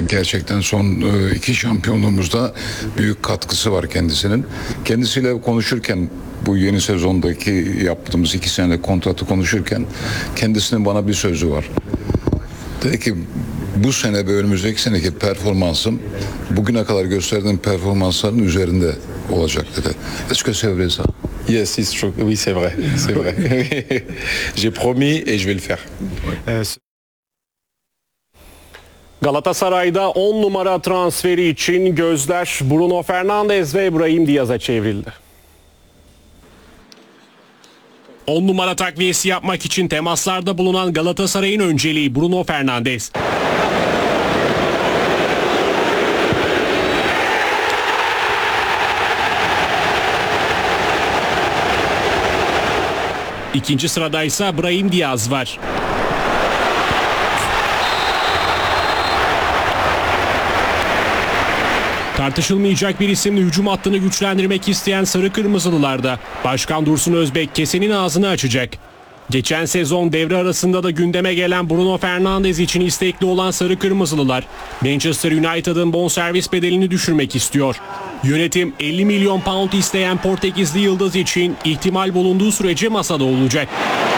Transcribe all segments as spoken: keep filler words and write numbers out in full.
Gerçekten son iki şampiyonluğumuzda büyük katkısı var kendisinin. Kendisiyle konuşurken, bu yeni sezondaki yaptığımız iki senelik kontratı konuşurken kendisinin bana bir sözü var. Dedi ki bu sene ve önümüzdeki seneki performansım bugüne kadar gösterdiğim performansların üzerinde olacak dedi. Est-ce que c'est vrai ça? Yes, it's true. Oui, c'est vrai. C'est vrai. J'ai promis et je vais le faire. Galatasaray'da on numara transferi için gözler Bruno Fernandes ve Brahim Diaz'a çevrildi. on numara takviyesi yapmak için temaslarda bulunan Galatasaray'ın önceliği Bruno Fernandes. İkinci sırada ise Brahim Diaz var. Tartışılmayacak bir isimle hücum hattını güçlendirmek isteyen Sarı Kırmızılılarda Başkan Dursun Özbek kesenin ağzını açacak. Geçen sezon devre arasında da gündeme gelen Bruno Fernandes için istekli olan Sarı Kırmızılılar Manchester United'ın bonservis bedelini düşürmek istiyor. Yönetim elli milyon pound isteyen Portekizli yıldız için ihtimal bulunduğu sürece masada olacak.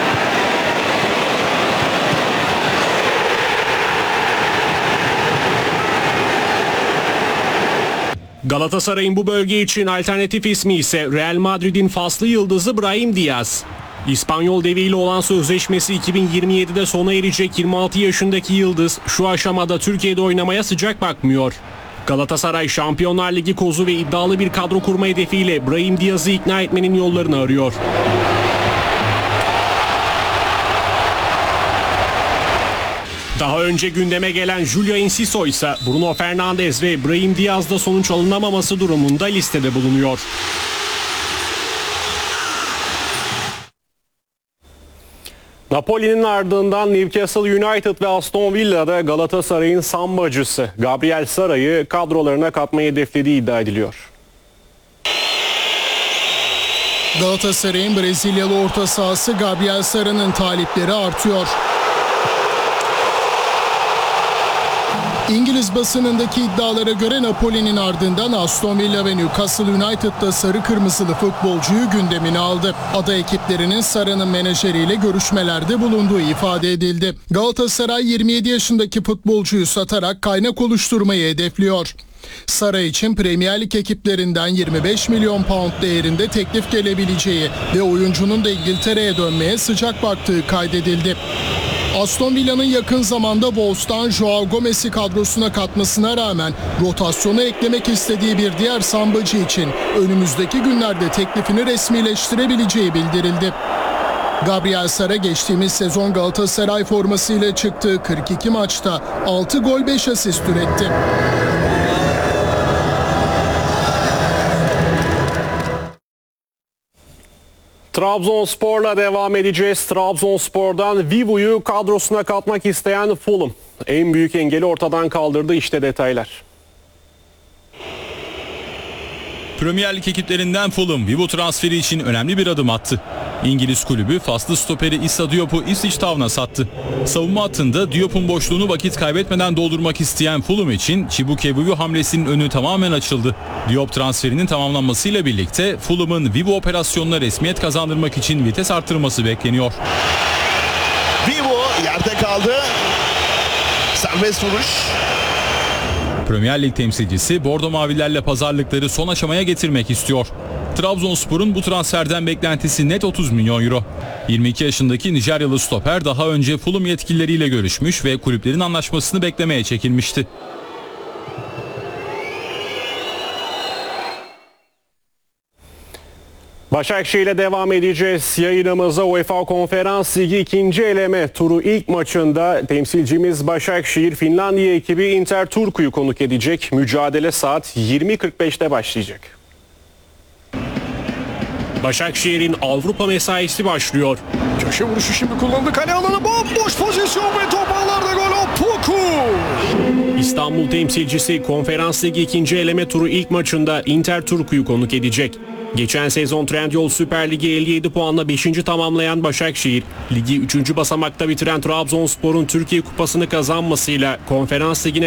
Galatasaray'ın bu bölge için alternatif ismi ise Real Madrid'in faslı yıldızı Brahim Diaz. İspanyol deviyle olan sözleşmesi iki bin yirmi yedide sona erecek yirmi altı yaşındaki yıldız şu aşamada Türkiye'de oynamaya sıcak bakmıyor. Galatasaray Şampiyonlar Ligi kozu ve iddialı bir kadro kurma hedefiyle Brahim Diaz'ı ikna etmenin yollarını arıyor. Daha önce gündeme gelen Julia Enciso ise Bruno Fernandes ve Brahim Diaz'da sonuç alınamaması durumunda listede bulunuyor. Napoli'nin ardından Newcastle United ve Aston Villa'da Galatasaray'ın sambacısı Gabriel Sara'yı kadrolarına katmayı hedeflediği iddia ediliyor. Galatasaray'ın Brezilyalı orta sahası Gabriel Sara'nın talipleri artıyor. İngiliz basınındaki iddialara göre Napoli'nin ardından Aston Villa ve Newcastle United'da sarı kırmızılı futbolcuyu gündemine aldı. Ada ekiplerinin Sara'nın menajeriyle görüşmelerde bulunduğu ifade edildi. Galatasaray yirmi yedi yaşındaki futbolcuyu satarak kaynak oluşturmayı hedefliyor. Sara için Premier Lig ekiplerinden yirmi beş milyon pound değerinde teklif gelebileceği ve oyuncunun da İngiltere'ye dönmeye sıcak baktığı kaydedildi. Aston Villa'nın yakın zamanda Wolves'tan Joao Gomez'i kadrosuna katmasına rağmen rotasyona eklemek istediği bir diğer sambacı için önümüzdeki günlerde teklifini resmileştirebileceği bildirildi. Gabriel Sara geçtiğimiz sezon Galatasaray formasıyla çıktığı kırk iki maçta altı gol beş asist üretti. Trabzonspor'la devam edeceğiz. Trabzonspor'dan Vivo'yu kadrosuna katmak isteyen Fulham en büyük engeli ortadan kaldırdı. İşte detaylar. Premier Lig ekiplerinden Fulham Vivo transferi için önemli bir adım attı. İngiliz kulübü faslı stoperi Issa Diop'u Ipswich Town'a sattı. Savunma hattında Diop'un boşluğunu vakit kaybetmeden doldurmak isteyen Fulham için Chibuke Vivo hamlesinin önü tamamen açıldı. Diop transferinin tamamlanmasıyla birlikte Fulham'ın Vivo operasyonuna resmiyet kazandırmak için vites arttırması bekleniyor. Vivo yerde kaldı. Serbest vuruş. Premier Lig temsilcisi Bordo Mavilerle pazarlıkları son aşamaya getirmek istiyor. Trabzonspor'un bu transferden beklentisi net otuz milyon euro. yirmi iki yaşındaki Nijeryalı stoper daha önce Fulham yetkilileriyle görüşmüş ve kulüplerin anlaşmasını beklemeye çekilmişti. Başakşehir ile devam edeceğiz. Yayınımıza UEFA Konferans Ligi ikinci eleme turu ilk maçında temsilcimiz Başakşehir Finlandiya ekibi Inter Turku'yu konuk edecek. Mücadele saat yirmi kırk beşte başlayacak. Başakşehir'in Avrupa mesaisi başlıyor. Köşe vuruşu şimdi kullandı. Kale alanı bomboş pozisyon ve top ağlarda gol. Opoku! İstanbul temsilcisi Konferans Ligi ikinci eleme turu ilk maçında Inter Turku'yu konuk edecek. Geçen sezon Trendyol Süper Ligi elli yedi puanla beşinci tamamlayan Başakşehir, ligi üçüncü basamakta bitiren Trabzonspor'un Türkiye Kupası'nı kazanmasıyla Konferans Ligi'ne